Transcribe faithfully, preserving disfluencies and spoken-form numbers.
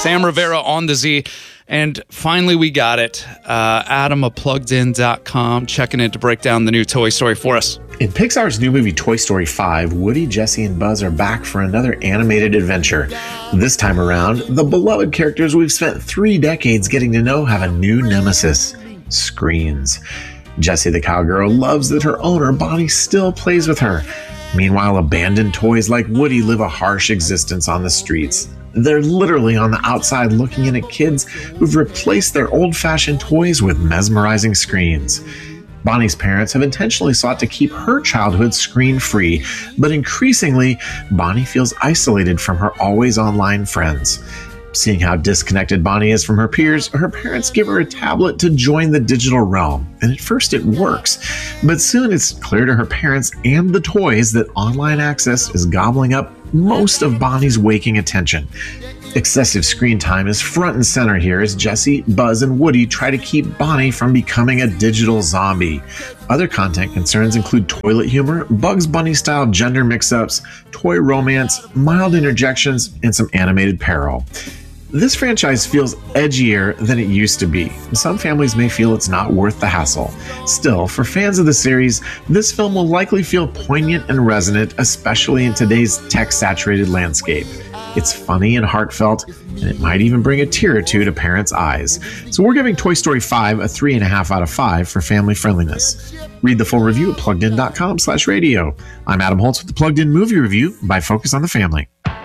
Sam Rivera on the Z. And finally, we got it. Uh, Adam of plugged in dot com checking in to break down the new Toy Story for us. In Pixar's new movie Toy Story five, Woody, Jessie, and Buzz are back for another animated adventure. This time around, the beloved characters we've spent three decades getting to know have a new nemesis: screens. Jessie the cowgirl loves that her owner, Bonnie, still plays with her. Meanwhile, abandoned toys like Woody live a harsh existence on the streets. They're literally on the outside looking in at kids who've replaced their old-fashioned toys with mesmerizing screens. Bonnie's parents have intentionally sought to keep her childhood screen-free, but increasingly, Bonnie feels isolated from her always-online friends. Seeing how disconnected Bonnie is from her peers, her parents give her a tablet to join the digital realm, and at first it works. But soon it's clear to her parents and the toys that online access is gobbling up most of Bonnie's waking attention. Excessive screen time is front and center here as Jessie, Buzz, and Woody try to keep Bonnie from becoming a digital zombie. Other content concerns include toilet humor, Bugs Bunny-style gender mix-ups, toy romance, mild interjections, and some animated peril. This franchise feels edgier than it used to be. Some families may feel it's not worth the hassle. Still, for fans of the series, this film will likely feel poignant and resonant, especially in today's tech-saturated landscape. It's funny and heartfelt, and it might even bring a tear or two to parents' eyes. So we're giving Toy Story five a three point five out of five for family friendliness. Read the full review at plugged in dot com slash radio. I'm Adam Holtz with the Plugged In Movie Review by Focus on the Family.